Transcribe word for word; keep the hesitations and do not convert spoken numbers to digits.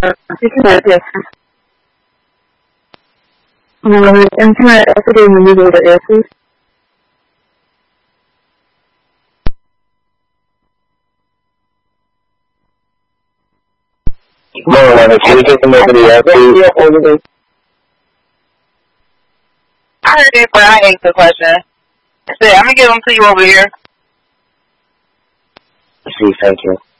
you can have yes. Um, and can I also do the middle of the air, please? No, no, can you take them over the air, please? I heard it, but I ain't the question. I said, I'm going to give them to you over here. See, thank you.